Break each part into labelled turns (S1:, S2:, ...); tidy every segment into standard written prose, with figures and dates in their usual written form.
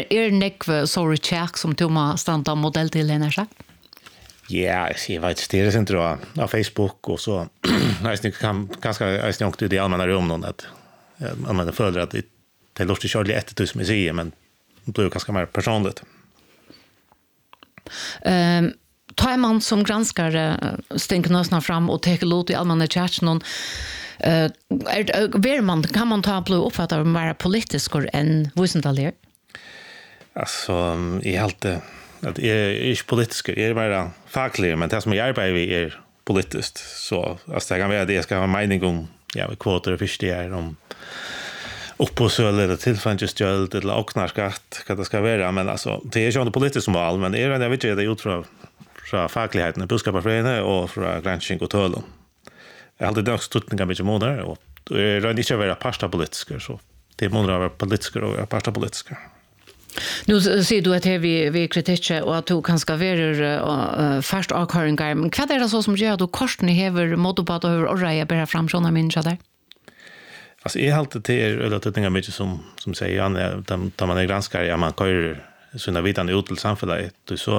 S1: nekve sorry check som du må standa modell til henne sagt?
S2: Ja, jag vet det är inte då på Facebook och så nästan kan ganska nästan åkt ut i allmänna rum någon att man följer att det låter Charlie 1000 museer men det blir ganska mer personligt.
S1: Tar man som granskare stänker nästan fram och tar låt i allmänna chatten någon kan man ta blå uppfattar vara politisk än vuxentaler?
S2: Alltså I allt att är inte politisk är bara facklig men det som jag arbetar vi är politiskt så alltså det kan vara det ska ha mening om kvoter och förstår om uppåsöl eller tillfällsstöld eller oknarskatt vad det ska vara men alltså det är ju inte politiskt som val men jag vet inte det är utifrån från fackligheten budskapsföreningen och från granskning och tull. Jag har alltid dags tutningar mycket modern och det är inte vara pasta politiker så det är modern av politiker och pasta politiker.
S1: Nu ser du att vi kritik och att du kanske vara först avkörningar men vad är det så som gör att du korsen häver motorbåt och hur orra jag bära fram såna människor där?
S2: Alltså jag har alltid till tutningar mycket som säger han där man är granskare man kör såna vidan ut till samhället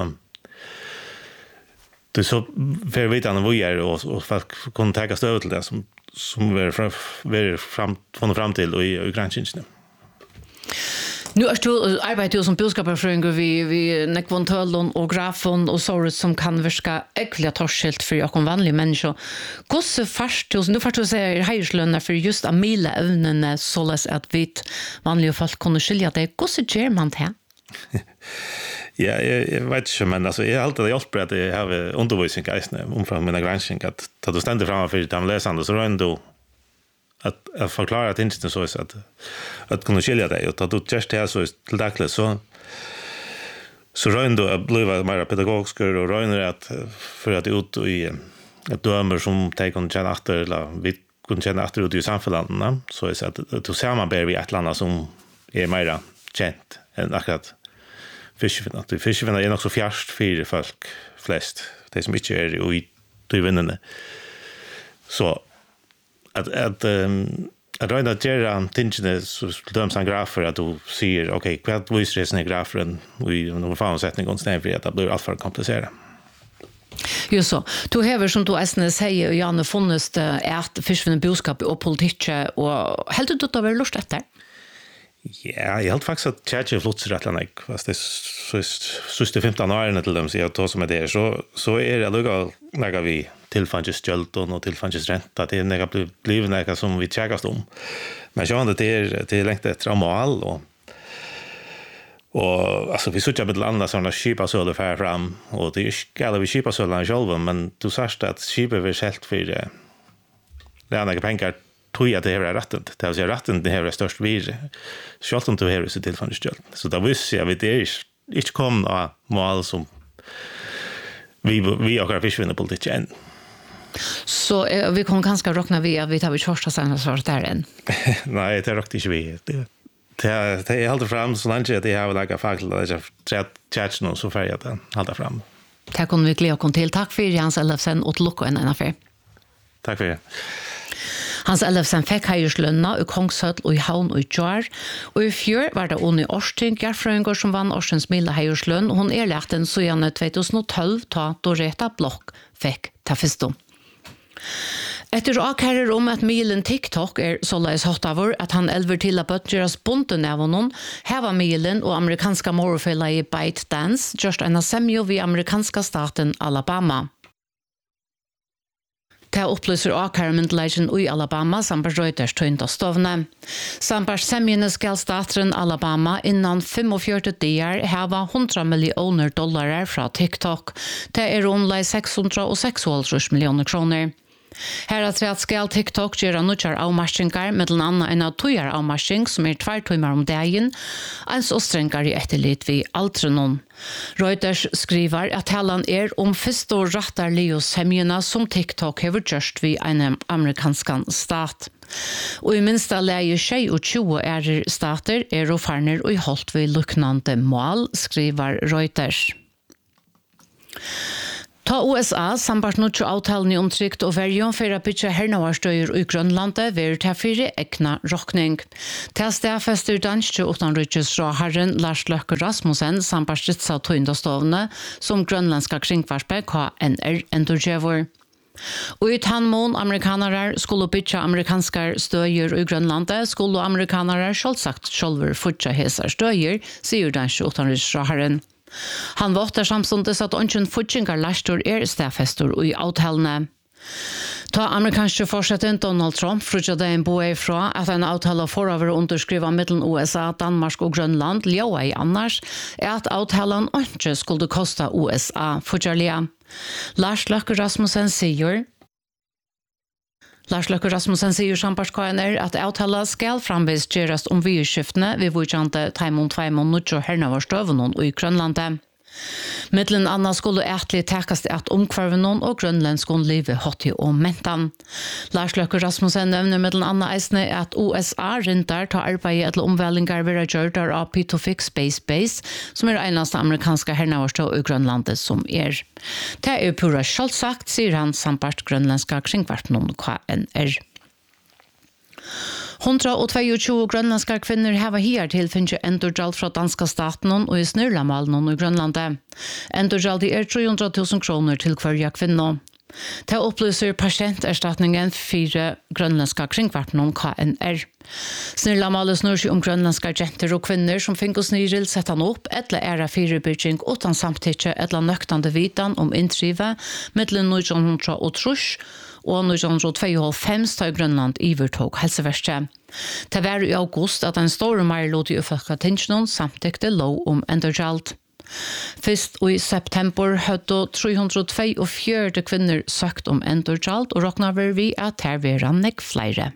S2: du så för vidan vad är och folk kan ta stöd till det som vi fram till och i granskningen.
S1: Nu är du arbetar som budskapsförening vi nekvontöllon och grafon och så som kan verka äckliga torskilt för jag kom vanlig människa. Gosse fast du fast att säga höjslöner för just amila evnen så att vi vanliga folk kunde skilja det. Gosse ger man det?
S2: Ja, jag vet inte men alltså jag har alltid hjälpt att jag har undervisning omfram mina granskning att du ständer framför de läsande så ändå att förklara att inte så att kunna skilja dig och att du just det så till dags så röndo att bli mer pedagogisk och rönder att för att ut i att dömer som tar kon känna efter eller vi kunde känna efter ut i samhället så är så att du ser man vi ett land som är mer känt än akkurat fiskefin att fiskefin är också fjärst för folk flest det som inte är i vinnande så att röna gera tingene så döms en grafer att du ser okej vad visar det grafen vi någon förutsättning och snäv för att det blir allt för komplicerat.
S1: Jo så. Du häver som du äsne säger och Janne funnits att fiskfinna boskap och politik och helt ut av lust efter.
S2: Ja, jag helt faktiskt att Churchill flutsrättlarna fast det så 15 år till dem så jag tar som är det så är det lugga när vi tillfällsstöld och tillfällsränta det är några blivit några som vi checkas om. Men jag undrar det är längt ett tramal och alltså vi söker med andra såna skipa så det fär fram och det ska vi skipa så långt själva men du sa att skipa vi helt för det några pengar tror jag det är rätten det är rätten det är störst vir självt om du har så tillfällsstöld så då visste jag vet det inte kom några mål som vi har fiskvinna politiken.
S1: Så vi kommer ganska rockna vi tar vi första sen så där än.
S2: Nej, det rockar inte vi. Det är alltid fram så länge att det har några fakta att chat någon så färdigt att hålla fram.
S1: Tack om vi glädje kom till. Tack för Hans Ellefsen och lucka en affär.
S2: Tack för det.
S1: Hans Ellefsen fikk heijerslønna i Kongshøll og i Havn og i Tjør. Og i fjør var det Unni Årsting, Gerfrøyngar, som vann Årsens mille heijerslønn. Hun lagt den så gjerne 2012 ta Doreta Blokk fikk ta fyrstå. Etter akærer om at milen TikTok såleis hotavur at han elver til at bøtgeras bunten av honom, heva milen og amerikanska morofella i ByteDance gjørst en semjo vid amerikanska staten Alabama. Det upplyser akærmyndleggen i Alabama samt Reuters tøynda stovne. Samt semjene skal staten Alabama innan 45 dager heva $100 millioner fra TikTok. Det omlai 656 millioner kroner. Her at skal TikTok gjøre nødjar avmarskingar, mellom annet en av tøyar avmarsking som 2 timer om dagen, ens og strengar i etterlit vi altrenon. Reuters skriver at talan om fyrst og rattarlige semjene som TikTok hever gjørst vi en amerikanskan stat. Og i minsta leie 22 stater og farner og holdt vi luknande mål, skriver Reuters. Ta USA sambart nutjo avtalen i omtrykt og verjon for å bytja hernavarstøyer i Grønlandet ver til fire ekna rokning. Til stedfester danske utenriksrådherren Lars Løkke Rasmussen sambart stritsa tøyndastovne som grønlandska kringvarspe KNR endurgjevor. Og i tannmån amerikanere skulle bytja amerikanskar støyer i Grønlandet, skulle amerikanere selvsagt sjølver fortja hesar støyer, sier danske utenriksrådherren. Han våttar samstundes at ønsken fortjengar lastor stedfester i avtalene. Ta amerikanske forsetten Donald Trump frutjade en boe fra at en avtale forover underskriva mittelen USA, Danmark og Grønland ljøa i annars at avtalen ikke skulle kosta USA fortjellige. Lars Løkke Rasmussen sier sampars KNR at avtala skal framvis gjerast om virskiftene ved vujjante taimon 2 nutjo hernavarstøvenen i Grønlandet. Mittlen anna skulle ætlig tekast at omkvarvenon og grønlandskon livet hotti og mentan. Lars Løkke Rasmussen nevner mittlen anna eisne at USA rindar ta arbeid etter omvælingar vera gjørdar av Pitofik Space Base, som eneste amerikanska hernavarstøv i Grønlandet som Det pura sjálfsagt, sier han sampart grønlandska kringvartnon KNR. 122 grønlandska kvinner hava hier til finne endurgjald fra danska staten og i snurlamalen i Grønlandet. Endurgjald 300.000 kroner til hver kvinne. Det opplyser pasienterstatningen 4 grønlandska kringvartnon KNR. Snurlamalen snur seg om grønlandska jenter og kvinner som finner sniril sette han opp eller æra fyrirbygging utan samtidig eller nøktande vitan om intrive mittelen 1903 og 1952 da Grønland ivertog helseverste. Det var i august at en stor meirlåd i ufolkatingsjonen samtykte lov om endurgjald. Først i september hadde 342 kvinner søkt om endurgjald og råkna vi at her var nek flere.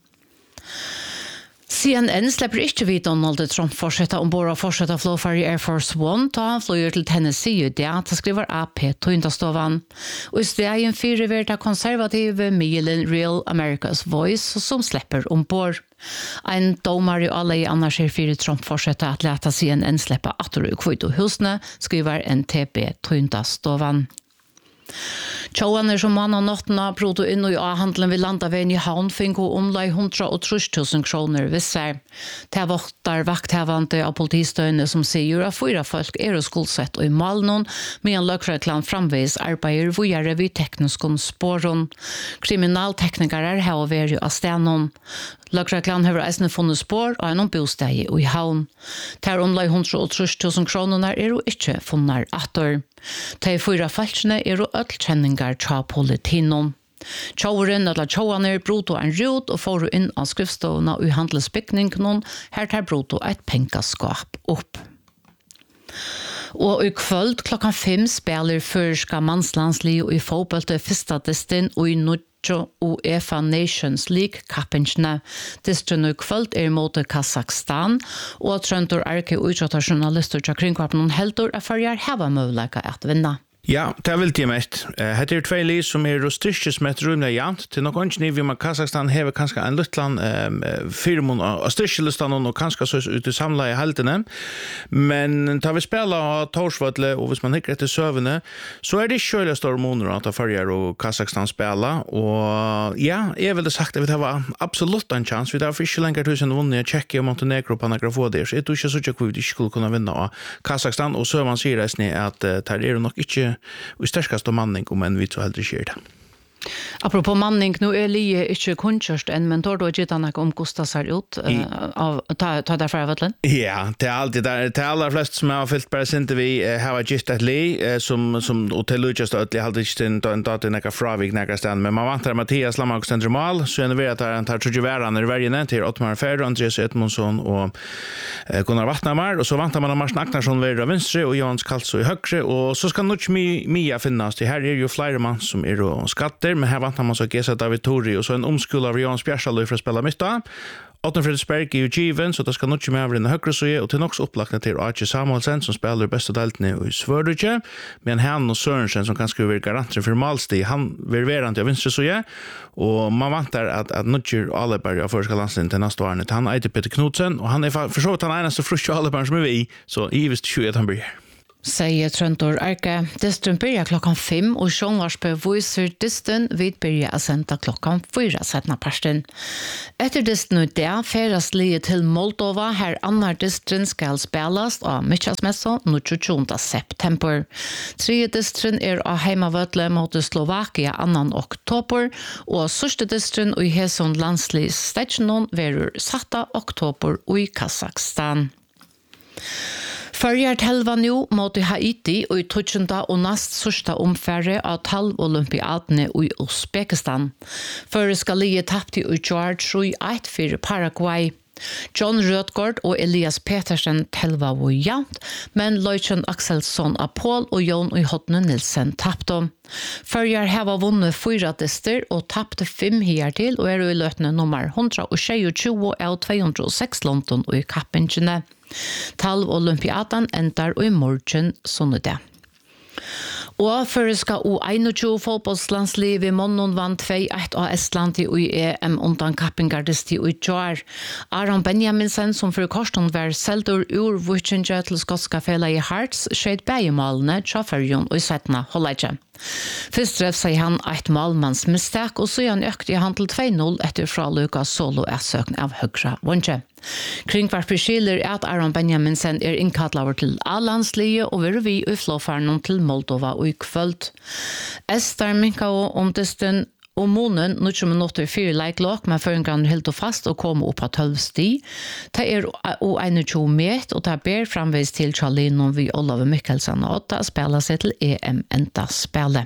S1: CNN slipper ikke vidt Donald Trump fortsette ombord og fortsette flåfar i Air Force One da han fløyer til Tennessee i det, det skriver AP Tøyndastovan. Og i stedet 4 verda konservative Milen Real America's Voice som slipper ombord. En domar i alle i annars 4 Trump fortsette at leta CNN slippe atter i Kvito husene, skriver NTB Tøyndastovan. Tjauaner som mann og nottene proto inn i avhandelen ved landaveien i Havn finner omlai 130.000 kroner visser. Det voktar vakthevande av politistøyene som sier at 4 folk skuldsatt og i malen, men løkreklan framvis arbeider vujere vid tekniskon spåren. Kriminalteknikere har vært av stenon. Løkreklan har eisne funnet spår av en bosteg i Havn. Der omlai 130.000 kroner jo ikke funnet atter. De 4 falskene jo øll kjenningar tja politinon. Tjauren eller tjauaner broto en rot og får inn av skriftstovna og handelsbygningen, her tar broto et pengaskap opp. Og i kvöld klokkan 5 spiller førska mannslandslig og i fotballte fyrsta destin og i Nudjo og UEFA Nations League kappingene. Distrin og i kvöld mot Kazakstan, og Trøndur Arke og utjøtterjournalister til kringkvarpen heldur at farger heva mulighet at vinna.
S3: Ja, det vill jag mest. Det är 2 lig som styrkes med ett rumliga jant. Till någon gång vi med Kazakstan har kanske en liten firmon av styrkelistan och kanske så ut i samla i haltene. Men tar vi spela Torsvadle och hvis man hickar till sövene så är det själva stora månader att följa och Kazakstan spela och ja, jag vill sagt att det var absolut en chans. Vi har för längre tusen vunnit Tjeckien och Montenegro på några få där. Så det är inte så att vi skulle kunna vinna Kazakstan och så man säger att det är nog inte og sterkast manning om vi så heldre skjer det.
S1: Apropos manning, nu Lie ikke kunnkjørst enn, men tar du ikke noe om hvordan det ser ut ta derfor av Vatlen?
S3: Ja, det alltid der. Det aller flest som har fyllt bare sinte vi har gitt et li som og til utgjøst at jeg hadde ikke en dato nekka fravik nekka sted, men man vantar Mathias Lammak stender mal, så er det at han tar trudjeverane i vergene til Ottmar Ferro, Andreas Edmundsson og Gunnar Vatnamar, og så vantar man Mars Agnarsson ved venstre og Jans Kalso i høyre, og så skal nok mye finnes. Det her jo flere mann som og skatter, men her vantar man så Gesa David Tori og så en omskola av Jans Bjersaløy for å spille mytta. Otten Fredsberg i Given, så det skal nok med over i høyre søye, og til noks opplagene til Archie Samuelsen, som spiller beste deltene i Svørdøkje, men han og Sørensen, som kan skrive garanter for Malsti, han vil være til venstre søye, og man vantar at Nudger Aleberg av Førska landstiden til neste årene, han eiter Peter Knudsen, og han for så vidt han eneste frusje Aleberg som vi, så i visst 20 at han blir her.
S1: Säger Tröntor Arke. Distren börjar klockan 5 och Sjönvarspe viser disten vid börjar att sända klockan 4 sättna parsten. Efter disten ut det färdas liet till Moldova här annar distren ska spelas av Michelsmässo 22 september. 3 distren är av heimavödle mot Slovakia 2 oktober och sista distren i Hesson landslis stationen verur 7 oktober i Kazakstan. Förjar telva nu mot Haiti och i touchenda och näst sista omfärre av 12 olympiaderna i Uzbekistan. För ska ligga tappt i George 1 för Paraguay. John Rödgård och Elias Petersen telva var jämnt, men Leutchen Axelsson Apol och Jon och Hotne Nilsen tappte. Förjar hava vunnit 4 dister och tappte 5 här till och är i lötne nummer 122 av 206 London och i kappingene. 12 olympiaden endar i morgen sondag. Og føreska U21 fotbollslandsliv i Monnon vann 2-1 av Estland i EM undan kappingardisti i Jar. Aron Benjaminsen, som for korsten var seldur ur Vuchenja til skotska fela i Hearts, skjeit bægemalene tjafferjon og i setna holdeitje. Først drev seg han et malmanns mistak, og så han økte han til 2-0 etter fra Lukas solo søkning av høgra vondje. Kringvarp skiler at Aron Benjaminsen innkatlaver til A-landslige og vi i flåfærnen til Moldova og i kvöld. Ester Minkao om disten og månen 90 minutter 4 leiklokk, men føringen helt fast og kom opp av 12 sti. Det 21 met, og det ber framvis til Charlene vi Olav Mikkelsen og det spiller seg til EM enda spillet.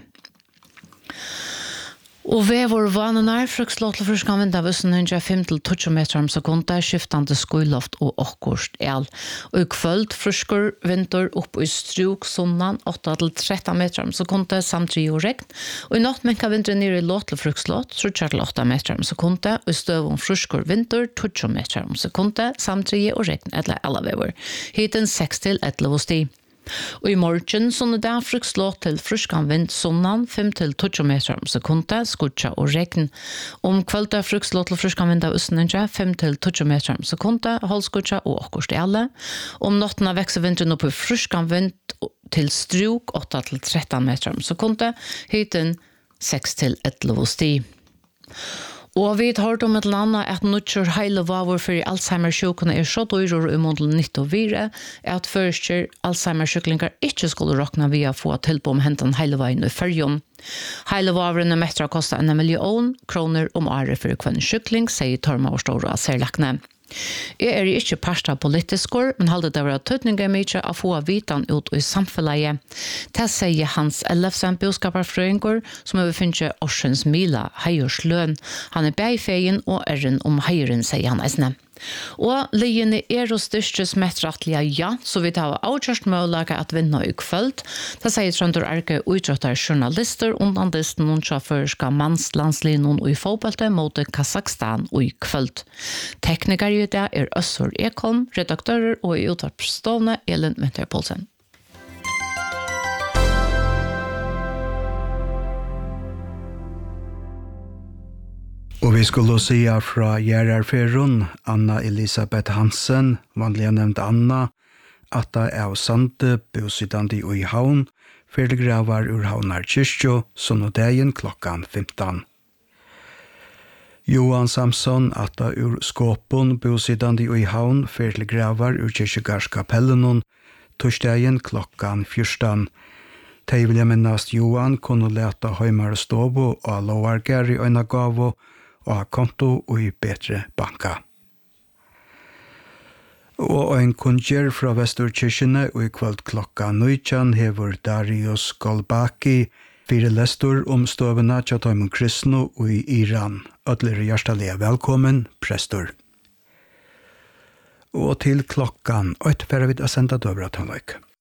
S1: Og ved vår vanenar frukslåttel først kan vinde vissen 105-20 meter om sekunder, skiftande skoiloft og okkurst el. Og i kvöld frusker vinter opp i struk sunnan 8-13 meter om sekunder, samt 3 og regn. Og i natt menka vinter nere i låttel frukslått, 3-8 meter om sekunder, og i støvun frusker vinter 20 meter om sekunder, samt 3 og regn, eller 11 vever. Hiten 6-11 sti. Og i morgen sånn det frukslått til fruskan vind sunnan 5-20 meter om sekundet, skutja og regn. Om kvölda frukslått til fruskan vind av Østninja 5-20 meter om sekundet, holdskutja og okkurst ele. Om nottena vekser vinteren opp i fruskan vind til struk 8-13 meter om sekundet, hiten 6-11 sti. Og vi har hørt om et eller annet at nødgjør hele vaver for Alzheimer-sjukene så dører i måneden 1904 at først Alzheimer-sjuklinger ikke skulle råkne via få tilbå om henten hele veien i førjon. Hele vaveren mettra kostet 1 million kroner om året for hver sjukling, sier Torma og Stora Serlakne. Jeg ikke parsta politiskur, men halde det var tøtninga mykje av få vitan ut i samfellet. Det sier Hans Ellefsen, boskaparfrøyngur, som har finnet årsens mila heiorsløn. Han beifeien og om heiren, sier han eisne. Og liene og styrkes mettrattelige ja, så vi tar avkjørst mulighet at vinne i kvöld. Det sier Trønder Arke utrettar journalister undan listen og sjåførska mannslandslinjen i fotballet mot Kazakstan i kvöld. Tekniker i det Øssur Ekholm, redaktører og i utvarpsstående Elin Winterpolsen.
S4: Og vi skulle si fra Gjerarferun, Anna Elisabeth Hansen, vanlig nevnt Anna, at det av Sande, bosidande i Havn, ferdiggravar ur Havnar kyrkjo, sonodegen klokkan 15. Johan Samson, at det ur Skåpon, bosidande i Havn, ferdiggravar ur kyrkjegarskapellenon, torsdagen klokkan 14. Tei vil jeg minnast Johan kunne leta heimare stovo og lovarger i øyna gavo, og ha konto og i betre banka. Og en kunngjør fra Vesturkirkene og i kvöld klokka 19 hever Darius Golbaki fire lestor om støvene til Taimon Kristno og i Iran. Ødler hjertelig velkommen, prestor. Og til klokkan 8 får vi da senda døvra tonløyk.